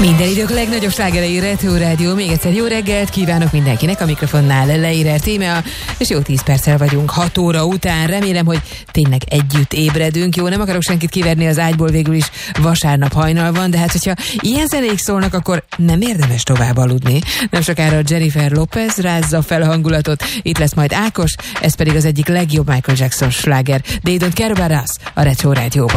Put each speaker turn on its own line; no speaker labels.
Minden idők legnagyobb slágerei Retro Rádió. Még egyszer jó reggelt kívánok mindenkinek, a mikrofonnál Leirer Tímea, és jó 10 perccel vagyunk 6 óra után. Remélem, hogy tényleg együtt ébredünk. Jó, nem akarok senkit kiverni az ágyból, végül is vasárnap hajnal van, de hát hogyha ilyen zenék szólnak, akkor nem érdemes tovább aludni. Nem sokára Jennifer Lopez rázza fel a hangulatot, itt lesz majd Ákos, ez pedig az egyik legjobb Michael Jackson sláger, They Don't Care About Us, a Retro Rádióban.